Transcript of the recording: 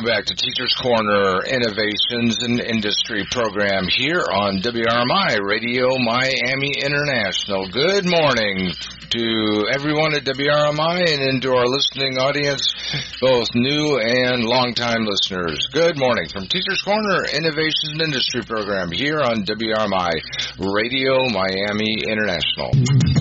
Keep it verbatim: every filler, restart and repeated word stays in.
welcome back to Teachers Corner Innovations in Industry program here on W R M I Radio Miami International. Good morning to everyone at W R M I and into our listening audience, both new and longtime listeners. Good morning from Teachers Corner Innovations in Industry program here on W R M I Radio Miami International.